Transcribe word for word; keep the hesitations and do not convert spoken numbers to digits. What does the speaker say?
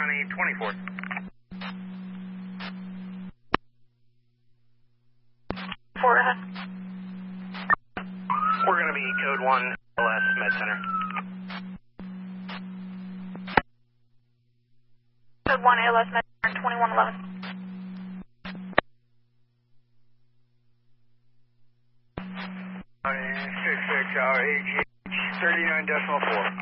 County twenty-four. Four ahead. We're going to be code one L S Med Center. Code one A L S Med Center, twenty-one eleven. six six, our A G H thirty-nine decimal four.